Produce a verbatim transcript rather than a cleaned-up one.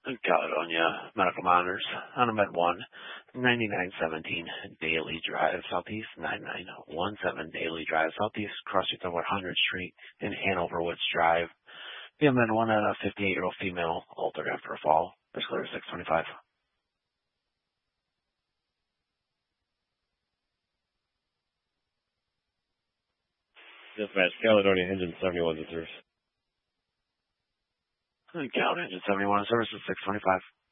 Caledonia Medical Monitors on a Med one, ninety-nine seventeen Daily Drive Southeast, ninety-nine seventeen Daily Drive Southeast, crossing to one hundredth Street in Hanover Woods Drive. The Med one at a fifty-eight-year-old female, altered after a fall. First clear six twenty-five. Dispatch, Caledonia Engine seventy-one to service. Caledonia Engine seventy-one service is six twenty-five.